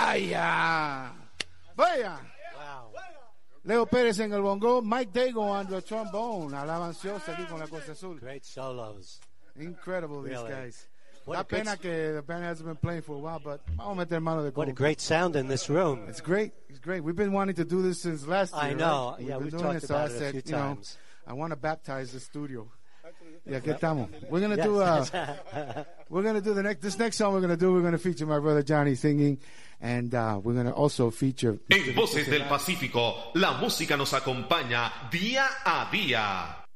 Vaya. Vaya. Wow. Leo Pérez en el bongo, Mike Dago on the trombone. Alabanció salir con la Cosa Azul. Great solos. Incredible, these Really. guys. What Da a great pena que the band hasn't been playing for a while, but vamos a meter mano de What a coco. great sound in this room. It's great. It's great. We've been wanting to do this since last year. I know. Right? Yeah, We've we've been doing talked it, so I about it a said, few you know, times. I want to baptize the studio. Yeah, aquí estamos. We're gonna Yes. do. We're gonna do this next song. We're gonna feature my brother Johnny singing, and we're gonna also feature. En Voces del Pacífico, la música nos acompaña día a día.